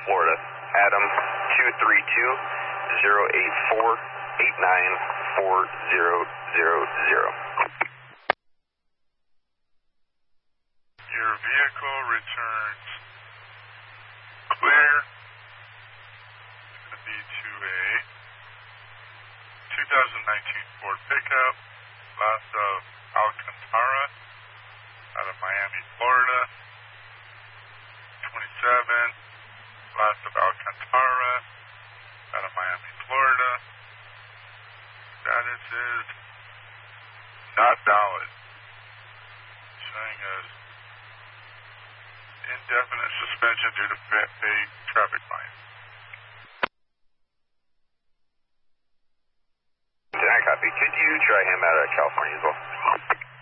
Florida. Adam 232-084-894000. Your vehicle returns clear. It's going to be to a 2019 Ford pickup, last of Alcantara, out of Miami, Florida. 27, last of Alcantara, out of Miami, Florida. Status is not valid. Showing us indefinite suspension due to paid traffic fine. Copy. Could you try him out of California as well?